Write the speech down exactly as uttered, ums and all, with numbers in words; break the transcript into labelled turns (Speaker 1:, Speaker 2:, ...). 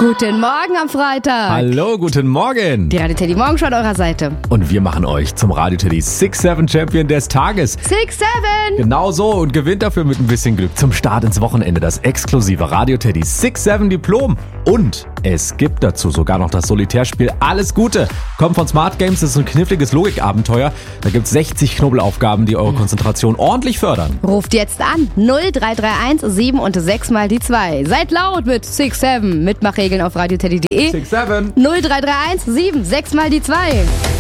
Speaker 1: Guten Morgen am Freitag.
Speaker 2: Hallo, guten Morgen.
Speaker 1: Die Radio Teddy Morgenshow an eurer Seite.
Speaker 2: Und wir machen euch zum Radio Teddy six seven Champion des Tages.
Speaker 1: six seven.
Speaker 2: Genau so und gewinnt dafür mit ein bisschen Glück zum Start ins Wochenende das exklusive Radio Teddy six seven Diplom. Und es gibt dazu sogar noch das Solitärspiel Alles Gute. Kommt von Smart Games, das ist ein kniffliges Logikabenteuer. Da gibt es sechzig Knobelaufgaben, die eure Konzentration ordentlich fördern.
Speaker 1: Ruft jetzt an null drei drei eins sieben und sechs mal die zwei. Seid laut mit six seven. Mitmachregeln auf radioteddy punkt de.
Speaker 2: six seven.
Speaker 1: null drei drei eins sieben, sechs mal die zwei.